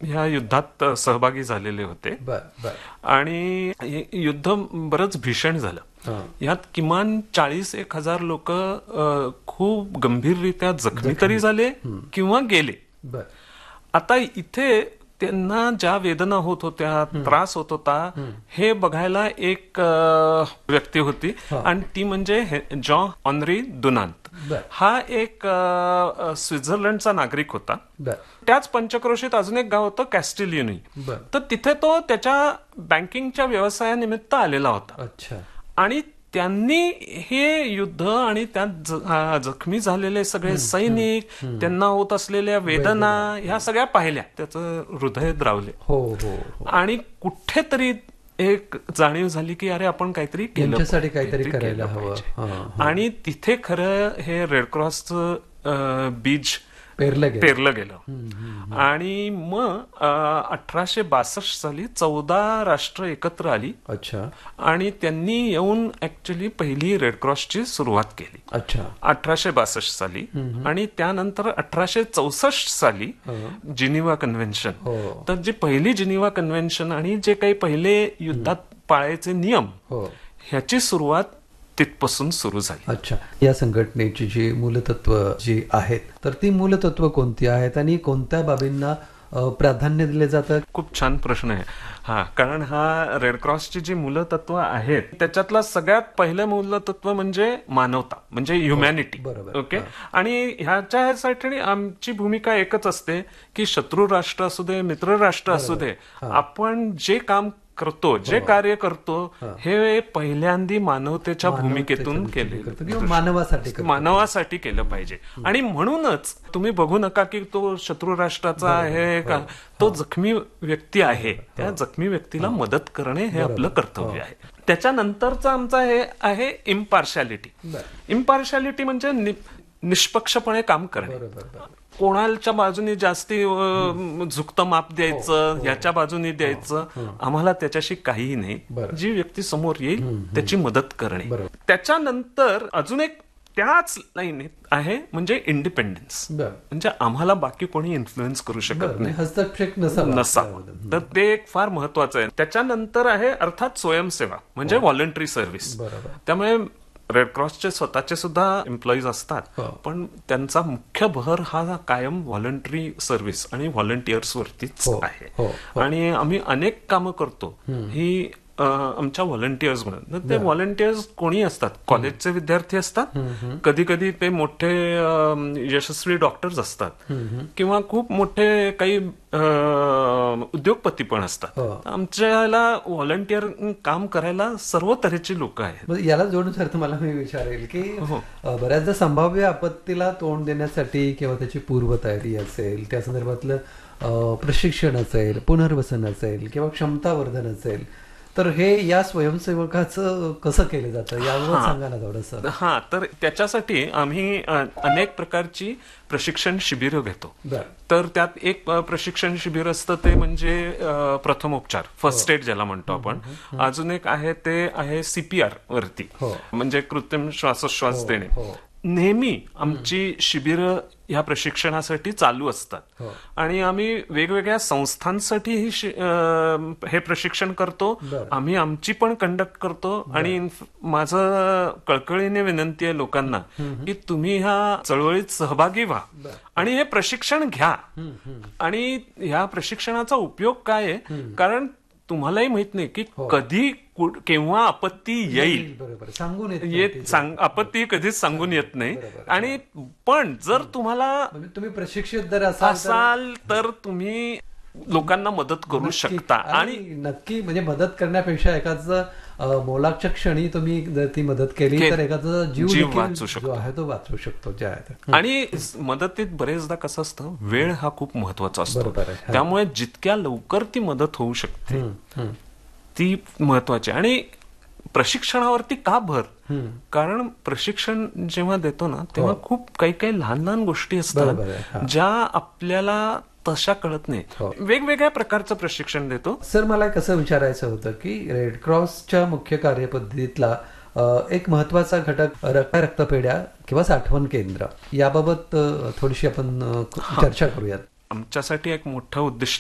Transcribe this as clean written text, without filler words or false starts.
ह्या युद्धात सहभागी झालेले होते. आणि युद्ध बरंच भीषण झालं. यात किमान 40,000 लोक खूप गंभीररित्या जखमी तरी झाले किंवा गेले. आता इथे त्यांना ज्या वेदना होत होत्या, त्रास होत होता, हे बघायला एक व्यक्ती होती आणि ती म्हणजे जॉन ऑनरी डुनांत. हा एक स्वित्झर्लंडचा नागरिक होता. त्याच पंचक्रोशीत अजून एक गाव होतं कॅस्टिलियनी. तर तिथे तो त्याच्या बँकिंगच्या व्यवसायानिमित्त आलेला होता. आणि त्यांनी हे युद्ध आणि त्यात जखमी झालेले सगळे सैनिक, त्यांना होत असलेल्या वेदना, ह्या सगळ्या पाहिल्या. त्याचं हृदय द्रावले आणि कुठेतरी एक जाणीव झाली की अरे आपण काहीतरी काहीतरी करायला हवं. आणि तिथे खरं हे रेड क्रॉसचं बीज पेरलं गेलं. आणि मग 1862 साली 14 राष्ट्र एकत्र आली. आणि त्यांनी येऊन ऍक्च्युली पहिली रेड क्रॉसची सुरुवात केली 1862 साली. आणि त्यानंतर 1864 साली जिनिव्हा कन्व्हेन्शन. तर जी पहिली जिनिव्हा कन्व्हेन्शन आणि जे काही पहिले युद्धात पाळायचे नियम, ह्याची सुरुवात तिथपासून सुरू झाली. या संघटनेची जी मूलतत्व जी आहेत, तर ती मूलतत्व कोणती आहेत आणि कोणत्या बाबींना प्राधान्य दिले जातं? खूप छान प्रश्न आहे कारण हा रेड क्रॉसची जी मूलतत्व आहेत त्याच्यातलं सगळ्यात पहिलं मूलतत्व म्हणजे मानवता, म्हणजे ह्युमॅनिटी. ओके. आणि ह्याच्यासाठी आमची भूमिका एकच असते की शत्रू राष्ट्र असू दे, मित्र राष्ट्र असू दे, आपण जे काम करतो, जे कार्य करतो, हे पहिल्यांदी मानवतेच्या भूमिकेतून केले, मानवासाठी केलं पाहिजे. आणि म्हणूनच तुम्ही बघू नका की तो शत्रू राष्ट्राचा आहे का, तो जखमी व्यक्ती आहे, त्या जखमी व्यक्तीला मदत करणे हे आपलं कर्तव्य आहे. त्याच्यानंतरचं आमचं हे आहे इम्पार्शालिटी. इम्पार्शालिटी म्हणजे निष्पक्षपणे काम करणे. कोणाच्या बाजूने जास्ती झुकतं माप द्यायचं, ह्याच्या बाजूने द्यायचं, आम्हाला त्याच्याशी काहीही नाही. जी व्यक्ती समोर येईल त्याची मदत करणे. त्याच्यानंतर अजून एक त्याच लाईनीत आहे म्हणजे इंडिपेंडन्स. म्हणजे आम्हाला बाकी कोणी इन्फ्लुएन्स करू शकत नाही, हस्तक्षेप नसावा. तर ते एक फार महत्वाचं आहे. त्याच्यानंतर आहे अर्थात स्वयंसेवा म्हणजे व्हॉलंटरी सर्व्हिस. त्यामुळे रेड क्रॉसचे स्वतःचे सुद्धा एम्प्लॉईज असतात, पण त्यांचा मुख्य भर हा कायम व्हॉलंटरी सर्व्हिस आणि व्हॉलंटियर्स वरतीच आहे. आणि आम्ही अनेक कामं करतो ही आमच्या व्हॉलंटियर्स म्हणून. ते व्हॉलंटियर्स कोणी असतात, कॉलेजचे विद्यार्थी असतात, कधी कधी ते मोठे यशस्वी डॉक्टर्स असतात, किंवा खूप मोठे काही उद्योगपती पण असतात. आमच्याला व्हॉलंटियर काम करायला सर्व तऱ्हेची लोक आहेत. याला जोडून सर तुम्हाला मी विचारेल की बऱ्याचदा संभाव्य आपत्तीला तोंड देण्यासाठी किंवा त्याची पूर्वतयारी असेल, त्या संदर्भातलं प्रशिक्षण असेल, पुनर्वसन असेल किंवा क्षमतावर्धन असेल, तर हे या स्वयंसेवकाचं कसं केलं जातं यावर सांगा ना थोडंसं. तर त्याच्यासाठी आम्ही अनेक प्रकारची प्रशिक्षण शिबिरं घेतो. तर त्यात एक प्रशिक्षण शिबिर असतं ते म्हणजे प्रथमोपचार, फर्स्ट एड ज्याला म्हणतो आपण. अजून एक आहे ते आहे CPR वरती, म्हणजे कृत्रिम श्वासोच्छ्वास देणे. नेहमी आमची शिबिरं ह्या प्रशिक्षणासाठी चालू असतात. आणि आम्ही वेगवेगळ्या संस्थांसाठी हे प्रशिक्षण करतो. आम्ही आमची पण कंडक्ट करतो. आणि माझं कळकळीने विनंती आहे लोकांना की तुम्ही ह्या चळवळीत सहभागी व्हा आणि हे प्रशिक्षण घ्या. आणि ह्या प्रशिक्षणाचा उपयोग काय आहे, कारण तुम्हालाही माहित नाही की कधी केव्हा आपत्ती येईल. आपत्ती कधीच सांगून येत नाही. आणि पण जर तुम्ही प्रशिक्षित जर असाल तर तुम्ही लोकांना मदत करू शकता. आणि नक्की म्हणजे मदत करण्यापेक्षा एखादं मोलाच्या क्षणी तुम्ही जर ती मदत केली तर एखादा जीव वाचू शकतो. आणि मदतीत बरेचदा कसं असतं, वेळ हा खूप महत्वाचा असतो. त्यामुळे जितक्या लवकर ती मदत होऊ शकते ती महत्वाची. आणि प्रशिक्षणावरती का भर, कारण प्रशिक्षण जेव्हा देतो ना तेव्हा खूप काही काही लहान लहान गोष्टी असतात ज्या आपल्याला तशा कळत नाही. वेगवेगळ्या प्रकारचं प्रशिक्षण देतो. सर मला कसं विचारायचं होतं की रेड क्रॉसच्या मुख्य कार्यपद्धतीतला एक महत्वाचा घटक रक्तपेढ्या किंवा साठवण केंद्र, याबाबत थोडीशी आपण चर्चा करूयात. आमच्यासाठी एक मोठं उद्दिष्ट